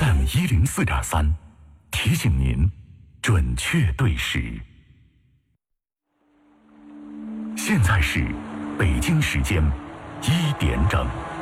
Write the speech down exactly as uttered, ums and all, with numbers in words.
F M 一零四点三，提醒您准确对时。现在是北京时间一点整。